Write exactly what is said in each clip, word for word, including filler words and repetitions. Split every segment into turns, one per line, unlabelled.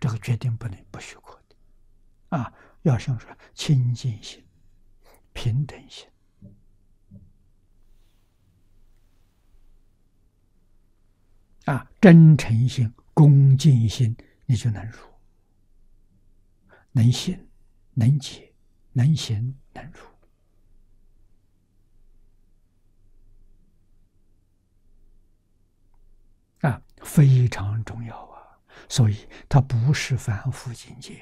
这个决定不能不许可的啊！要想说清净心、平等心啊，真诚心、恭敬心，你就能入，能信、能解、能行、能入。啊，非常重要啊！所以它不是凡夫境界，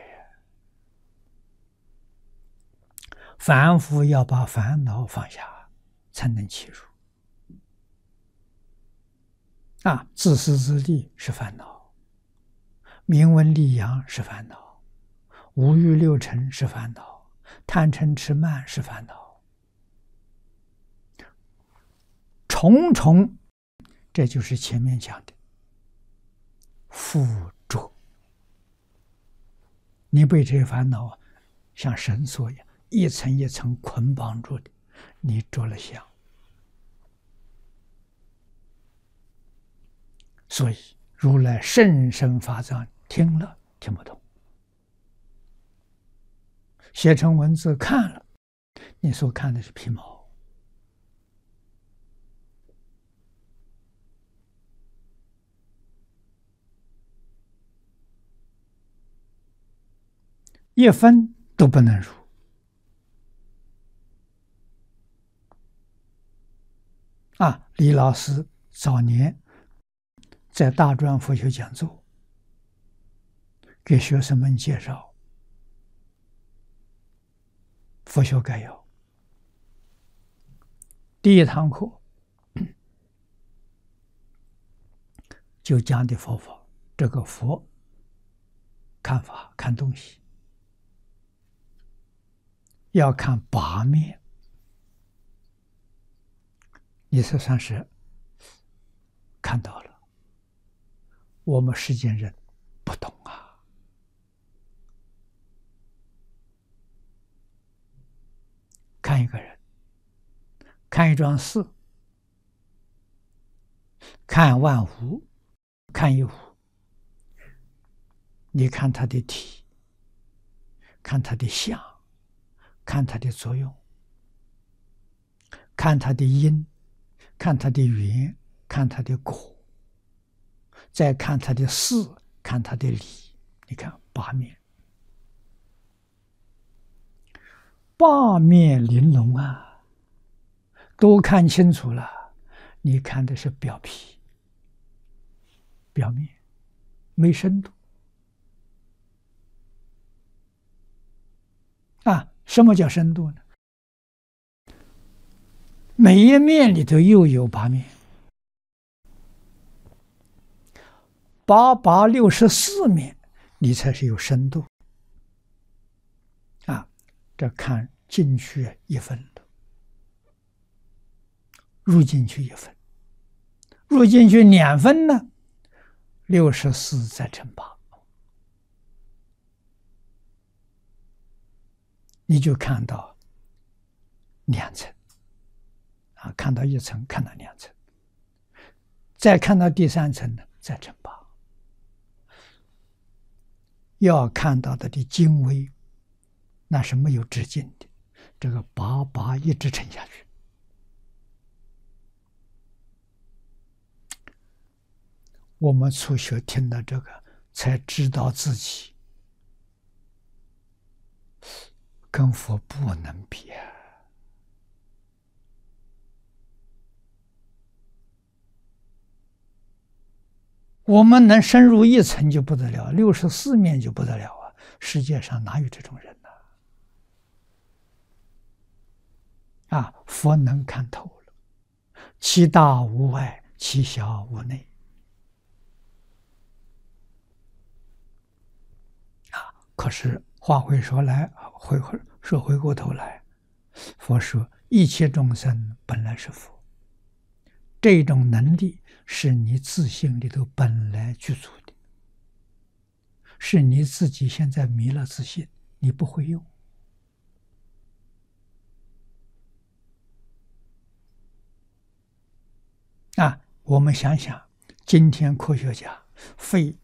凡夫要把烦恼放下，才能起入。啊，自私自利是烦恼，名闻利养是烦恼，五欲六尘是烦恼，贪嗔痴慢是烦恼，重重，这就是前面讲的附着。你被这些烦恼像绳索一样一层一层捆绑住的，你着了相。所以如来甚深法藏听了听不懂，写成文字看了，你所看的是皮毛。一分都不能入。啊，李老师早年在大专佛学讲座给学生们介绍佛学概要，第一堂课就讲的佛法，这个佛看法看东西要看八面。你这算是看到了，我们世间人不懂啊。看一个人，看一桩事，看万物，看一物，你看它的体，看它的相，看它的作用，看它的因，看它的缘，看它的果，再看它的事，看它的理。你看八面，八面玲珑啊，都看清楚了。你看的是表皮、表面，没深度啊。什么叫深度呢？每一面里头又有八面，八八六十四面，你才是有深度啊。这看进去一分的，入进去一分，入进去两分呢，六十四再乘八，你就看到两层啊，看到一层，看到两层，再看到第三层呢，再乘八。要看到的的精微，那是没有止境的，这个八八一直乘下去。我们初学听到这个，才知道自己跟佛不能比啊。我们能深入一层就不得了，六十四面就不得了啊！世界上哪有这种人呢？啊，佛能看透了，其大无外，其小无内。啊，可是话会说来，回回说回过头来，佛说一切众生本来是佛，这种能力是你自性里头本来具足的，是你自己现在迷了自信，你不会用。啊，我们想想，今天科学家费